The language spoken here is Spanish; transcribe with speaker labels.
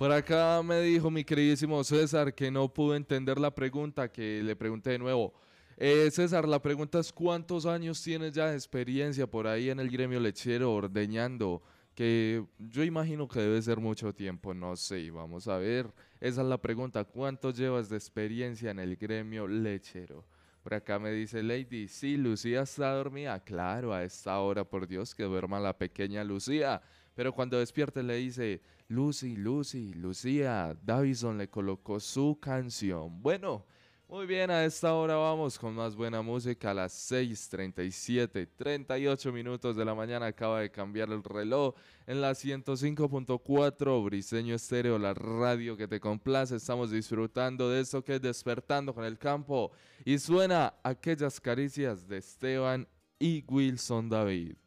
Speaker 1: Por acá me dijo mi queridísimo César que no pudo entender la pregunta, que le pregunté de nuevo. César, la pregunta es ¿cuántos años tienes ya de experiencia por ahí en el gremio lechero ordeñando? Que yo imagino que debe ser mucho tiempo, no sé, vamos a ver. Esa es la pregunta, ¿cuánto llevas de experiencia en el gremio lechero? Por acá me dice Lady, sí, Lucía está dormida. Claro, a esta hora, por Dios, que duerma la pequeña Lucía. Pero cuando despierte le dice, Lucía, Davison le colocó su canción. Bueno, muy bien, a esta hora vamos con más buena música a las 6:37, 38 minutos de la mañana. Acaba de cambiar el reloj en la 105.4 Briseño Estéreo, la radio que te complace. Estamos disfrutando de esto que es Despertando con el Campo y suena aquellas caricias de Esteban y Wilson David.